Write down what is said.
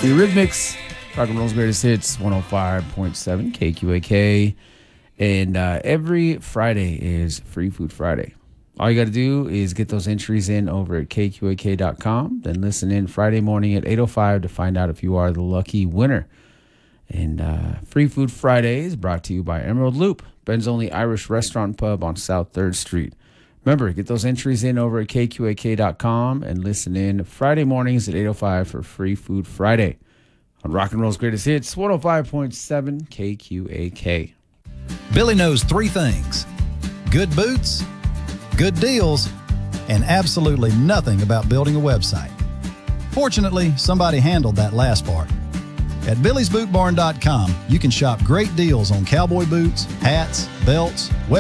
The Eurythmics, Rock and Roll's Greatest Hits, 105.7 KQAK. And every Friday is Free Food Friday. All you got to do is get those entries in over at kqak.com. Then listen in Friday morning at 8:05 to find out if you are the lucky winner. And Free Food Friday is brought to you by Emerald Loop, Ben's only Irish restaurant pub on South 3rd Street. Remember, get those entries in over at kqak.com and listen in Friday mornings at 8:05 for Free Food Friday on Rock and Roll's Greatest Hits, 105.7 KQAK. Billy knows three things: good boots, good deals, and absolutely nothing about building a website. Fortunately, somebody handled that last part. At Billy'sBootBarn.com, you can shop great deals on cowboy boots, hats, belts,